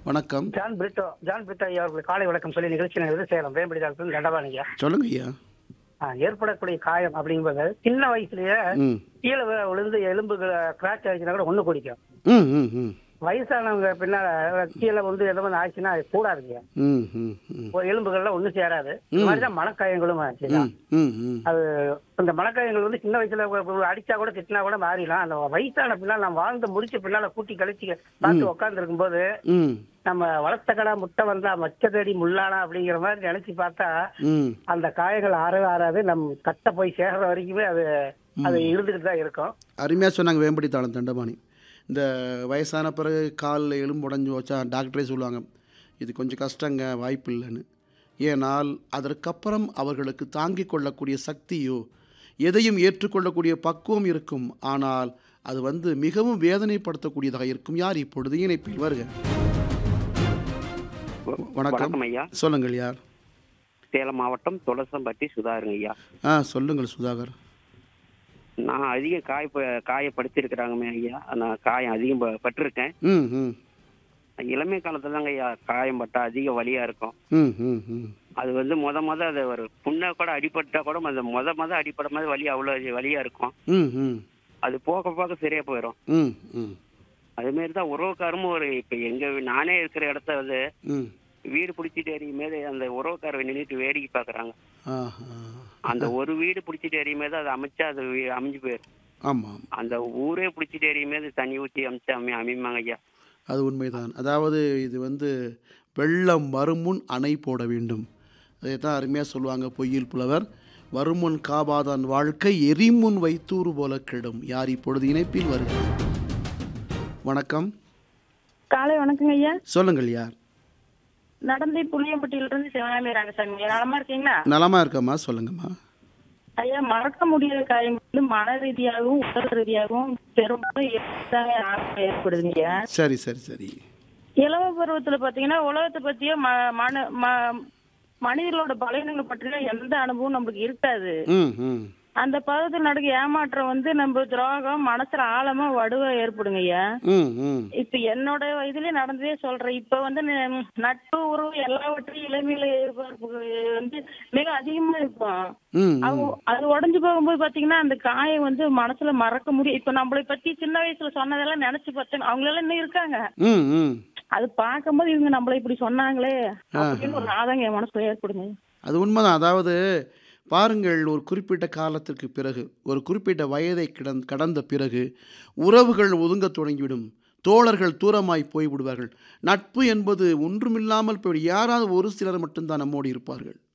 வணக்கம். ஜான் பிரிட்டோ ஐயா அவர்கள் காலை வணக்கம் சொல்லி நிகழ்ச்சி நடக்குது சேலம் வேம்படி டாக்டர் தண்டபாணிங்க. சொல்லுங்க ஐயா. ஏற்படக்கூடிய காயம் அப்படிங்கும்போது சின்ன வயசுலயே ம் கீழே விழுந்து எலும்புகள் கிராச் ஆயிடுச்சுன்னா கூட ஒண்ணு குடிக்கும். ம் ம் ம் வயசானவங்க பின்னால கீழே வந்து எதோ ஒன்று ஆச்சுன்னா அது கூடாதுங்க. ம் ம் ம் எலும்புகள்லாம் ஒன்றும் சேராது. இந்த மாதிரிதான் மனக்காயங்களும் ஆச்சுங்க. ம் ம் அது இந்த மனக்காயங்கள் வந்து சின்ன வயசுல அடிச்சா கூட திட்டினா கூட மாறிடலாம். அந்த வயசான பின்னால் நம்ம வாழ்ந்து முடிச்ச பின்னால கூட்டி கழிச்சு பார்த்து உட்கார்ந்து இருக்கும்போது ம் நம்ம வளர்த்த கடா முட்டை வந்தா மச்சதடி முள்ளானா அப்படிங்கிற மாதிரி நினைச்சு பார்த்தா ம் அந்த காயங்கள் ஆறவே ஆறாது. நம்ம கட்ட போய் சேர்ற வரைக்குமே அது அது இருந்துகிட்டு தான் இருக்கும். அருமையாக சொன்னாங்க வேம்படி தாளம் தண்டபாணி. இந்த வயசான பிறகு காலில் எலும்பு உடஞ்சி வச்சா டாக்டரே சொல்லுவாங்க இது கொஞ்சம் கஷ்டங்க, வாய்ப்பு இல்லைன்னு. ஏனால் அதற்கப்புறம் அவர்களுக்கு தாங்கிக் கொள்ளக்கூடிய சக்தியோ எதையும் ஏற்றுக்கொள்ளக்கூடிய பக்குவம் இருக்கும். ஆனால் அது மிகவும் வேதனைப்படுத்தக்கூடியதாக இருக்கும். யார் இப்பொழுது இணைப்பில் வருக? வணக்கம் ஐயா. சொல்லுங்கள் யார்? சேலம் மாவட்டம் துளசம்பட்டி சுதாகருங்க ஐயா. சொல்லுங்கள் சுதாகர். நான் அதிகம் காயப்படுத்திருக்கிறாங்கமே ஐயா. நான் காயம் அதிகம் பட்டிருக்கேன். ம் ம் இளமை காலத்துல தாங்க ஐயா காயம் பட்டா அதிக வலியா இருக்கும். ம் ம் ம் அது முத அது ஒரு புண்ணை கூட அடிபட்டா கூட அந்த முத அடிப்பட மாதிரி வலி அவ்வளவு வலியா இருக்கும். ம் ம் அது போக போக சரியா போயிடும். ம் ம் அது மாதிரி தான் உறவுக்காரமும் இப்ப நானே இருக்கிற இடத்த ம் வீடு பிடிச்சிட்டு எறியும்போது அந்த உறவுக்காரவை நின்றுட்டு வேடிக்கை பாக்குறாங்க. ஆஹா. அந்த ஒரு வீடு பிடிச்சிட்டு எறியும்போது அது அமைச்சா அது அமைஞ்சு போயிடும். ஆமாம், அந்த ஊரே பிடிச்சிட்டு எறியும்போது தண்ணி ஊற்றி அமைப்பாங்க ஐயா. அது உண்மைதான். அதாவது இது வெள்ளம் வருமுன் அணை போட வேண்டும். அதைத்தான் அருமையாக சொல்லுவாங்க பொய்யில் புலவர். வருமுன் காபாதான் வாழ்க்கை எரிமுன் வைத்தூறு போல கெடும். யார் இப்பொழுது இணைப்பில் வருக? வணக்கம். காலை வணக்கங்க ஐயா. சொல்லுங்கள் யார்? நடந்தை புளியம்பட்டியில இருந்து சிவகாமி ரங்கசாமி. நலமா இருக்கீங்களா? நலமா இருக்கம்மா, சொல்லுங்கம்மா. ஐயா, மறக்க முடியாத காயம் மன ரீதியாகவும் உடல் ரீதியாகவும் பெரும்பாலும் ஏற்படுதுங்க. சரி சரி சரி. இளவ பருவத்துல பாத்தீங்கன்னா உலகத்தை பத்தியோ மனிதர்களோட பலவீனங்களை பற்றின எந்த அனுபவம் நம்மளுக்கு இருக்காது. ம் ம் அந்த பருவத்தில் நடக்க ஏமாற்றம் நம்ம துரோகம் மனசுல ஆழமா வடுவா ஏற்படுங்க ஐயா. ம் ம் இப்ப என்னோட வயதுலயே நடந்ததே சொல்றேன். இப்ப நட்பு உறவு எல்லாவற்றையும் இளமையில எதிர்பார்ப்பு மிக அதிகமா இருக்கும். ம் அது உடஞ்சு போகும்போது பாத்தீங்கன்னா அந்த காயம் மனசுல மறக்க முடியும். இப்ப நம்மளை பத்தி சின்ன வயசுல சொன்னதெல்லாம் நினைச்சு பார்த்தேன். அவங்க எல்லாம் இன்னும் இருக்காங்க. ம் ம் அது பார்க்கும்போது இவங்க நம்மள இப்படி சொன்னாங்களே அப்படின்னு ஒரு ஆதங்கம் என் மனசுல ஏற்படுங்க. அது உண்மைதான். அதாவது பாருங்கள், ஒரு குறிப்பிட்ட காலத்திற்கு பிறகு, ஒரு குறிப்பிட்ட வயதை கடந்த பிறகு உறவுகள் ஒதுங்க தொடங்கிவிடும். தோழர்கள் தூரமாய் போய்விடுவார்கள். நட்பு என்பது ஒன்றுமில்லாமல் போய்விடும். யாராவது ஒரு சிலர் மட்டும்தான் நம்மோடு இருப்பார்கள்.